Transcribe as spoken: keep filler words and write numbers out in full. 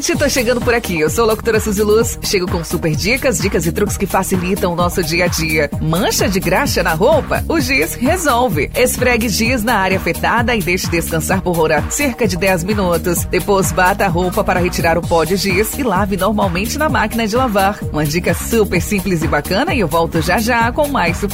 gente, tô chegando por aqui. Eu sou a locutora Suzy Luz. Chego com super dicas, dicas e truques que facilitam o nosso dia a dia. Mancha de graxa na roupa? O Giz resolve. Esfregue Giz na área afetada e deixe descansar por hora, cerca de dez minutos. Depois bata a roupa para retirar o pó de giz e lave normalmente na máquina de lavar. Uma dica super simples e bacana e eu volto já já com mais super